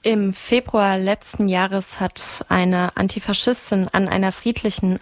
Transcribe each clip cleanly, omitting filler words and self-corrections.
Im Februar letzten Jahres hat eine Antifaschistin an einer friedlichen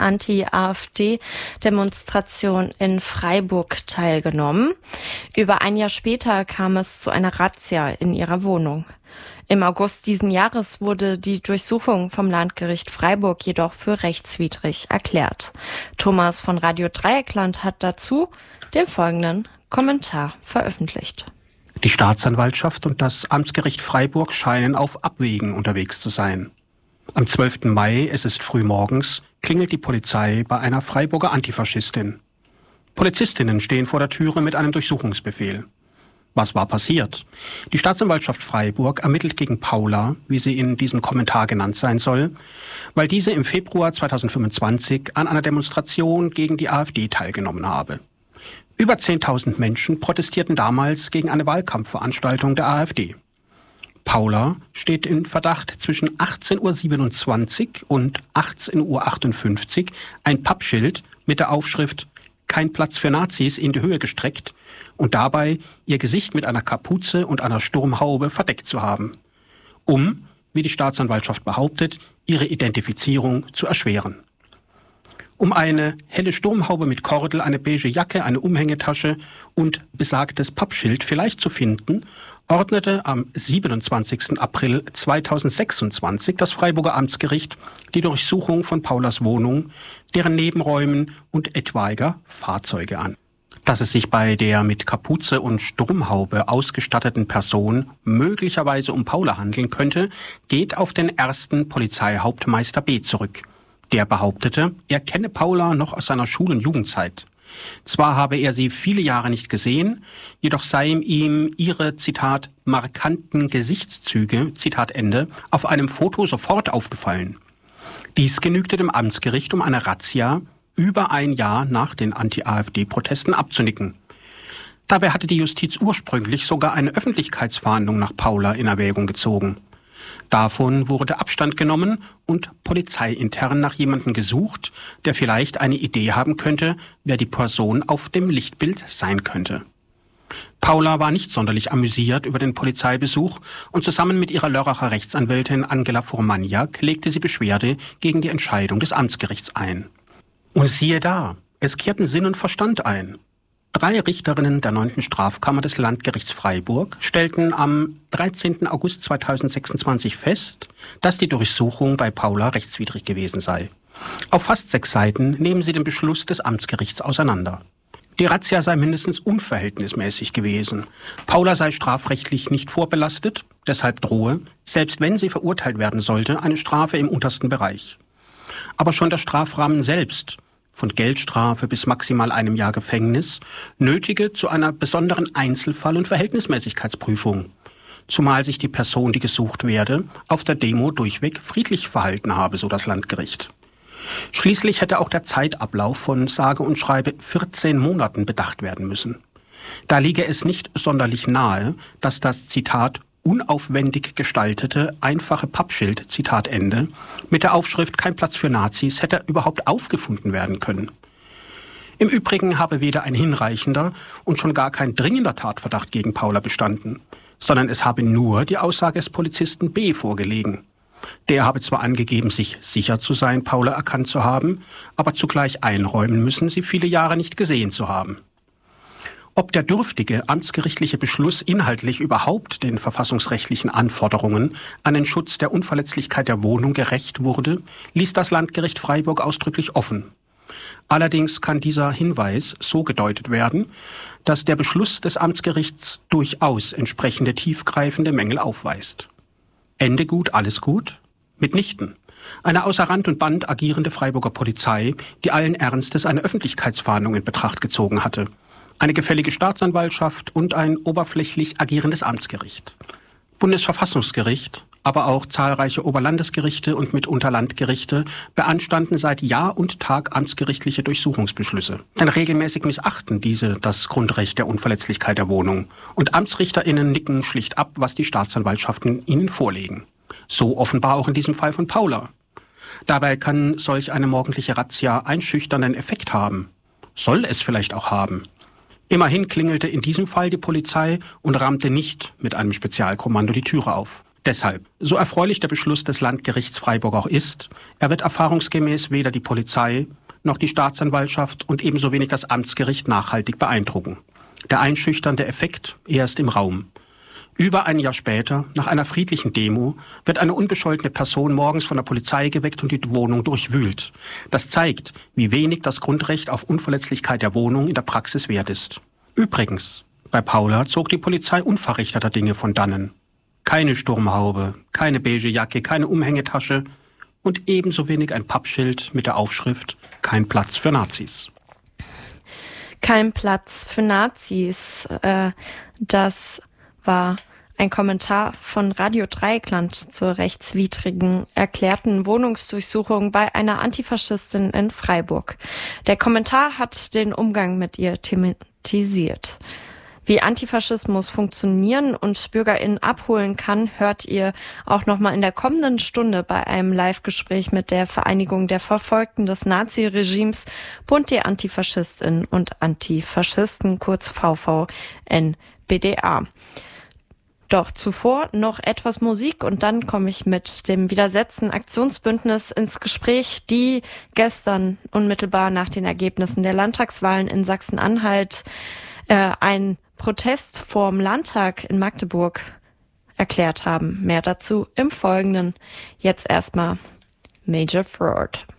Anti-AfD-Demonstration in Freiburg teilgenommen. Über ein Jahr später kam es zu einer Razzia in ihrer Wohnung. Im August diesen Jahres wurde die Durchsuchung vom Landgericht Freiburg jedoch für rechtswidrig erklärt. Thomas von Radio Dreieckland hat dazu den folgenden Kommentar veröffentlicht. Die Staatsanwaltschaft und das Amtsgericht Freiburg scheinen auf Abwägen unterwegs zu sein. Am 12. Mai, es ist früh morgens, klingelt die Polizei bei einer Freiburger Antifaschistin. Polizistinnen stehen vor der Türe mit einem Durchsuchungsbefehl. Was war passiert? Die Staatsanwaltschaft Freiburg ermittelt gegen Paula, wie sie in diesem Kommentar genannt sein soll, weil diese im Februar 2025 an einer Demonstration gegen die AfD teilgenommen habe. Über 10.000 Menschen protestierten damals gegen eine Wahlkampfveranstaltung der AfD. Paula steht in Verdacht, zwischen 18.27 Uhr und 18.58 Uhr ein Pappschild mit der Aufschrift „Kein Platz für Nazis" in die Höhe gestreckt und dabei ihr Gesicht mit einer Kapuze und einer Sturmhaube verdeckt zu haben, um, wie die Staatsanwaltschaft behauptet, ihre Identifizierung zu erschweren. Um eine helle Sturmhaube mit Kordel, eine beige Jacke, eine Umhängetasche und besagtes Pappschild vielleicht zu finden, ordnete am 27. April 2026 das Freiburger Amtsgericht die Durchsuchung von Paulas Wohnung, deren Nebenräumen und etwaiger Fahrzeuge an. Dass es sich bei der mit Kapuze und Sturmhaube ausgestatteten Person möglicherweise um Paula handeln könnte, geht auf den ersten Polizeihauptmeister B. zurück. Der behauptete, er kenne Paula noch aus seiner Schul- und Jugendzeit. Zwar habe er sie viele Jahre nicht gesehen, jedoch seien ihm ihre, Zitat, markanten Gesichtszüge, Zitat Ende, auf einem Foto sofort aufgefallen. Dies genügte dem Amtsgericht, um eine Razzia über ein Jahr nach den Anti-AfD-Protesten abzunicken. Dabei hatte die Justiz ursprünglich sogar eine Öffentlichkeitsfahndung nach Paula in Erwägung gezogen. Davon wurde Abstand genommen und polizeiintern nach jemandem gesucht, der vielleicht eine Idee haben könnte, wer die Person auf dem Lichtbild sein könnte. Paula war nicht sonderlich amüsiert über den Polizeibesuch und zusammen mit ihrer Lörracher Rechtsanwältin Angela Furmaniak legte sie Beschwerde gegen die Entscheidung des Amtsgerichts ein. Und siehe da, es kehrten Sinn und Verstand ein. 3 Richterinnen der 9. Strafkammer des Landgerichts Freiburg stellten am 13. August 2026 fest, dass die Durchsuchung bei Paula rechtswidrig gewesen sei. Auf fast 6 Seiten nehmen sie den Beschluss des Amtsgerichts auseinander. Die Razzia sei mindestens unverhältnismäßig gewesen. Paula sei strafrechtlich nicht vorbelastet, deshalb drohe, selbst wenn sie verurteilt werden sollte, eine Strafe im untersten Bereich. Aber schon der Strafrahmen selbst, von Geldstrafe bis maximal 1 Jahr Gefängnis, nötige zu einer besonderen Einzelfall- und Verhältnismäßigkeitsprüfung. Zumal sich die Person, die gesucht werde, auf der Demo durchweg friedlich verhalten habe, so das Landgericht. Schließlich hätte auch der Zeitablauf von sage und schreibe 14 Monaten bedacht werden müssen. Da liege es nicht sonderlich nahe, dass das, Zitat, unaufwendig gestaltete, einfache Pappschild, Zitat Ende, mit der Aufschrift „Kein Platz für Nazis" hätte überhaupt aufgefunden werden können. Im Übrigen habe weder ein hinreichender und schon gar kein dringender Tatverdacht gegen Paula bestanden, sondern es habe nur die Aussage des Polizisten B. vorgelegen. Der habe zwar angegeben, sich sicher zu sein, Paula erkannt zu haben, aber zugleich einräumen müssen, sie viele Jahre nicht gesehen zu haben. Ob der dürftige amtsgerichtliche Beschluss inhaltlich überhaupt den verfassungsrechtlichen Anforderungen an den Schutz der Unverletzlichkeit der Wohnung gerecht wurde, ließ das Landgericht Freiburg ausdrücklich offen. Allerdings kann dieser Hinweis so gedeutet werden, dass der Beschluss des Amtsgerichts durchaus entsprechende tiefgreifende Mängel aufweist. Ende gut, alles gut? Mitnichten. Eine außer Rand und Band agierende Freiburger Polizei, die allen Ernstes eine Öffentlichkeitsfahndung in Betracht gezogen hatte. Eine gefällige Staatsanwaltschaft und ein oberflächlich agierendes Amtsgericht. Bundesverfassungsgericht, aber auch zahlreiche Oberlandesgerichte und mitunter Landgerichte beanstanden seit Jahr und Tag amtsgerichtliche Durchsuchungsbeschlüsse. Denn regelmäßig missachten diese das Grundrecht der Unverletzlichkeit der Wohnung. Und AmtsrichterInnen nicken schlicht ab, was die Staatsanwaltschaften ihnen vorlegen. So offenbar auch in diesem Fall von Paula. Dabei kann solch eine morgendliche Razzia einschüchternden Effekt haben. Soll es vielleicht auch haben. Immerhin klingelte in diesem Fall die Polizei und rammte nicht mit einem Spezialkommando die Türe auf. Deshalb, so erfreulich der Beschluss des Landgerichts Freiburg auch ist, er wird erfahrungsgemäß weder die Polizei noch die Staatsanwaltschaft und ebenso wenig das Amtsgericht nachhaltig beeindrucken. Der einschüchternde Effekt erst im Raum. Über ein Jahr später, nach einer friedlichen Demo, wird eine unbescholtene Person morgens von der Polizei geweckt und die Wohnung durchwühlt. Das zeigt, wie wenig das Grundrecht auf Unverletzlichkeit der Wohnung in der Praxis wert ist. Übrigens, bei Paula zog die Polizei unverrichteter Dinge von dannen. Keine Sturmhaube, keine beige Jacke, keine Umhängetasche und ebenso wenig ein Pappschild mit der Aufschrift „Kein Platz für Nazis". Kein Platz für Nazis. Das war ein Kommentar von Radio Dreieckland zur rechtswidrigen erklärten Wohnungsdurchsuchung bei einer Antifaschistin in Freiburg. Der Kommentar hat den Umgang mit ihr thematisiert. Wie Antifaschismus funktionieren und BürgerInnen abholen kann, hört ihr auch nochmal in der kommenden Stunde bei einem Live-Gespräch mit der Vereinigung der Verfolgten des Naziregimes, Bund der Antifaschistinnen und Antifaschisten, kurz VVN-BdA. Doch zuvor noch etwas Musik und dann komme ich mit dem Widersetzen Aktionsbündnis ins Gespräch, die gestern unmittelbar nach den Ergebnissen der Landtagswahlen in Sachsen-Anhalt ein Protest vorm Landtag in Magdeburg erklärt haben. Mehr dazu im Folgenden. Jetzt erstmal Major Fraud.